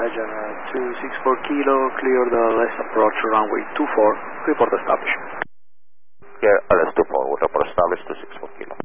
Roger, 264 Kilo, clear the left approach runway 24, report established. Here, LS24, we'll report established 264 Kilo.